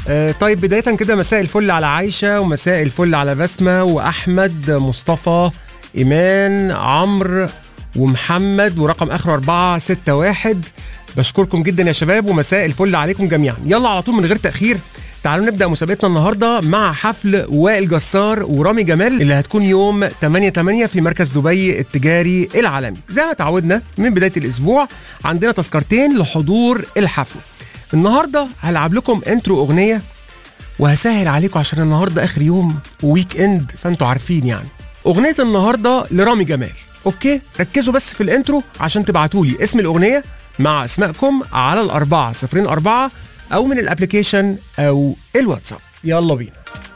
طيب بداية كده مساء الفل على عايشة، ومساء الفل على بسمة وأحمد مصطفى إيمان عمرو ومحمد، ورقم آخره 461. بشكركم جدا يا شباب، ومساء الفل عليكم جميعا. يلا على طول من غير تأخير تعالوا نبدأ مسابقتنا النهاردة مع حفل وائل جسار ورامي جمال اللي هتكون يوم 8/8 في مركز دبي التجاري العالمي. زي ما تعودنا من بداية الأسبوع عندنا تذكرتين لحضور الحفل. النهاردة هلعب لكم انترو أغنية، وهسهل عليكم عشان النهاردة آخر يوم وويك اند، فانتوا عارفين يعني. أغنية النهاردة لرامي جمال. اوكي، ركزوا بس في الانترو عشان تبعتولي اسم الأغنية مع اسمائكم على 4004 أو من الابليكيشن أو الواتساب. يلا بينا.